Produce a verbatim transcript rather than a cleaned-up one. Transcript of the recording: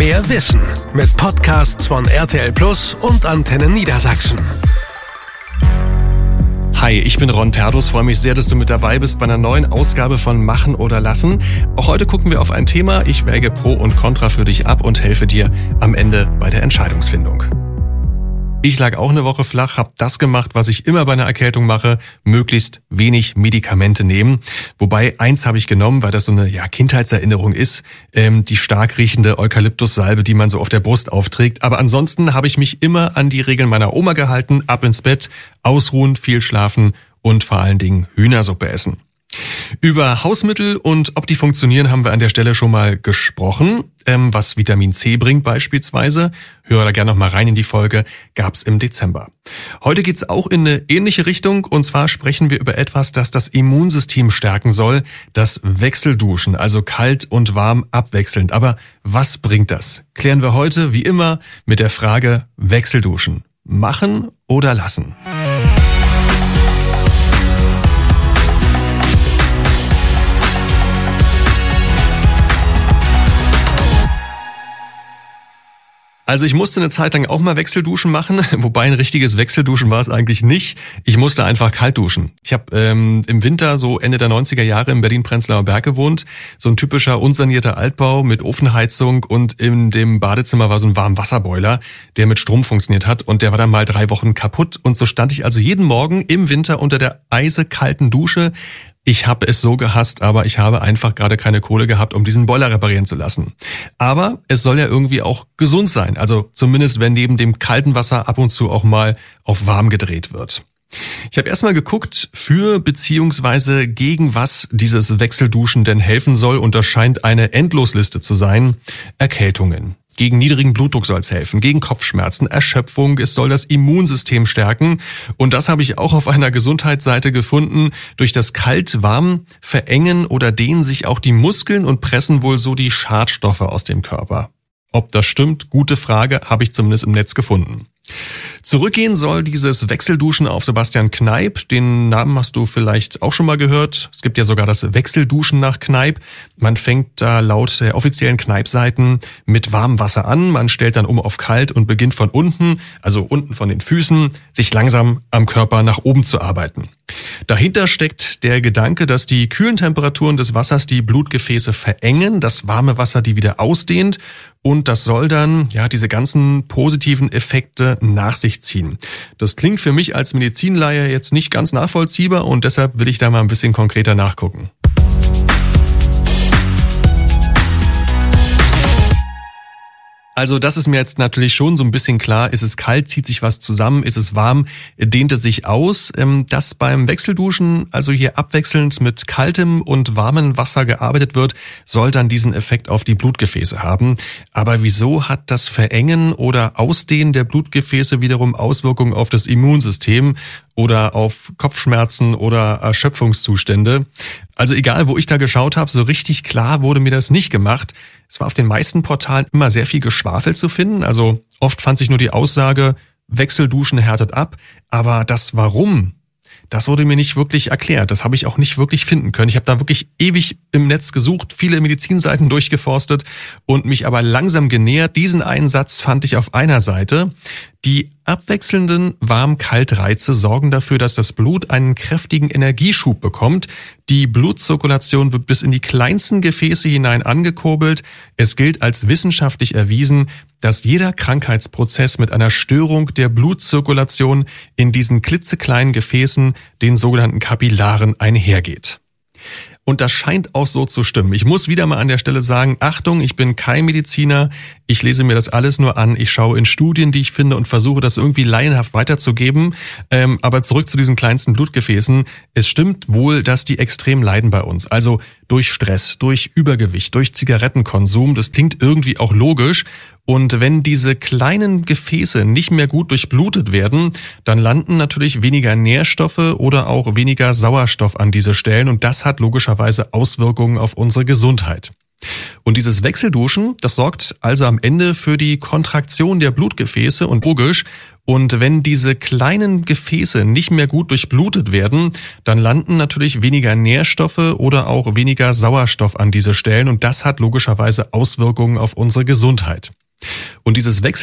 Mehr Wissen mit Podcasts von R T L Plus und Antenne Niedersachsen. Hi, ich bin Ron Perdus, freue mich sehr, dass du mit dabei bist bei einer neuen Ausgabe von Machen oder Lassen. Auch heute gucken wir auf ein Thema. Ich wäge Pro und Contra für dich ab und helfe dir am Ende bei der Entscheidungsfindung. Ich lag auch eine Woche flach, habe das gemacht, was ich immer bei einer Erkältung mache, möglichst wenig Medikamente nehmen. Wobei, eins habe ich genommen, weil das so eine ja, Kindheitserinnerung ist, ähm, die stark riechende Eukalyptussalbe, die man so auf der Brust aufträgt. Aber ansonsten habe ich mich immer an die Regeln meiner Oma gehalten, ab ins Bett, ausruhen, viel schlafen und vor allen Dingen Hühnersuppe essen. Über Hausmittel und ob die funktionieren, haben wir an der Stelle schon mal gesprochen. Ähm, was Vitamin C bringt beispielsweise, höre da gerne noch mal rein in die Folge, gab's im Dezember. Heute geht's auch in eine ähnliche Richtung, und zwar sprechen wir über etwas, das das Immunsystem stärken soll, das Wechselduschen, also kalt und warm abwechselnd. Aber was bringt das? Klären wir heute, wie immer, mit der Frage Wechselduschen. Machen oder lassen? Also ich musste eine Zeit lang auch mal Wechselduschen machen, wobei ein richtiges Wechselduschen war es eigentlich nicht. Ich musste einfach kalt duschen. Ich habe ähm, im Winter, so Ende der neunziger Jahre, in Berlin-Prenzlauer Berg gewohnt. So ein typischer unsanierter Altbau mit Ofenheizung, und in dem Badezimmer war so ein Warmwasserboiler, der mit Strom funktioniert hat, und der war dann mal drei Wochen kaputt. Und so stand ich also jeden Morgen im Winter unter der eisekalten Dusche. Ich habe es so gehasst, aber ich habe einfach gerade keine Kohle gehabt, um diesen Boiler reparieren zu lassen. Aber es soll ja irgendwie auch gesund sein. Also zumindest, wenn neben dem kalten Wasser ab und zu auch mal auf warm gedreht wird. Ich habe erstmal geguckt, für beziehungsweise gegen was dieses Wechselduschen denn helfen soll, und das scheint eine Endlosliste zu sein. Erkältungen. Gegen niedrigen Blutdruck soll es helfen, gegen Kopfschmerzen, Erschöpfung, es soll das Immunsystem stärken. Und das habe ich auch auf einer Gesundheitsseite gefunden. Durch das Kalt-Warm verengen oder dehnen sich auch die Muskeln und pressen wohl so die Schadstoffe aus dem Körper. Ob das stimmt, gute Frage, habe ich zumindest im Netz gefunden. Zurückgehen soll dieses Wechselduschen auf Sebastian Kneipp. Den Namen hast du vielleicht auch schon mal gehört. Es gibt ja sogar das Wechselduschen nach Kneipp. Man fängt da laut der offiziellen Kneipp-Seiten mit warmem Wasser an. Man stellt dann um auf kalt und beginnt von unten, also unten von den Füßen, sich langsam am Körper nach oben zu arbeiten. Dahinter steckt der Gedanke, dass die kühlen Temperaturen des Wassers die Blutgefäße verengen, das warme Wasser die wieder ausdehnt, und das soll dann ja diese ganzen positiven Effekte nach sich ziehen. Das klingt für mich als Medizinlaie jetzt nicht ganz nachvollziehbar, und deshalb will ich da mal ein bisschen konkreter nachgucken. Also das ist mir jetzt natürlich schon so ein bisschen klar. Ist es kalt, zieht sich was zusammen. Ist es warm, dehnt es sich aus. Dass beim Wechselduschen, also hier abwechselnd mit kaltem und warmem Wasser gearbeitet wird, soll dann diesen Effekt auf die Blutgefäße haben. Aber wieso hat das Verengen oder Ausdehnen der Blutgefäße wiederum Auswirkungen auf das Immunsystem oder auf Kopfschmerzen oder Erschöpfungszustände? Also egal, wo ich da geschaut habe, so richtig klar wurde mir das nicht gemacht. Es war auf den meisten Portalen immer sehr viel Geschwafel zu finden. Also oft fand sich nur die Aussage, Wechselduschen härtet ab. Aber das Warum, das wurde mir nicht wirklich erklärt. Das habe ich auch nicht wirklich finden können. Ich habe da wirklich ewig im Netz gesucht, viele Medizinseiten durchgeforstet und mich aber langsam genähert. Diesen einen Satz fand ich auf einer Seite. Die abwechselnden Warm-Kalt-Reize sorgen dafür, dass das Blut einen kräftigen Energieschub bekommt. Die Blutzirkulation wird bis in die kleinsten Gefäße hinein angekurbelt. Es gilt als wissenschaftlich erwiesen, dass jeder Krankheitsprozess mit einer Störung der Blutzirkulation in diesen klitzekleinen Gefäßen, den sogenannten Kapillaren, einhergeht. Und das scheint auch so zu stimmen. Ich muss wieder mal an der Stelle sagen, Achtung, ich bin kein Mediziner. Ich lese mir das alles nur an. Ich schaue in Studien, die ich finde, und versuche das irgendwie laienhaft weiterzugeben. Ähm, aber zurück zu diesen kleinsten Blutgefäßen. Es stimmt wohl, dass die extrem leiden bei uns. Also durch Stress, durch Übergewicht, durch Zigarettenkonsum. Das klingt irgendwie auch logisch. Und wenn diese kleinen Gefäße nicht mehr gut durchblutet werden, dann landen natürlich weniger Nährstoffe oder auch weniger Sauerstoff an diese Stellen. Und das hat logischerweise Auswirkungen auf unsere Gesundheit. Und dieses Wechselduschen, das sorgt also am Ende für die Kontraktion der Blutgefäße und logisch. Und wenn diese kleinen Gefäße nicht mehr gut durchblutet werden, dann landen natürlich weniger Nährstoffe oder auch weniger Sauerstoff an diese Stellen. Und das hat logischerweise Auswirkungen auf unsere Gesundheit. Und dieses Wechsel